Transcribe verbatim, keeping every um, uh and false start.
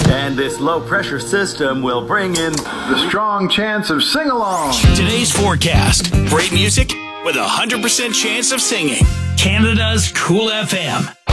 And this low-pressure system will bring in the strong chance of sing-along. Today's forecast. Great music with a one hundred percent chance of singing. Canada's Cool F M.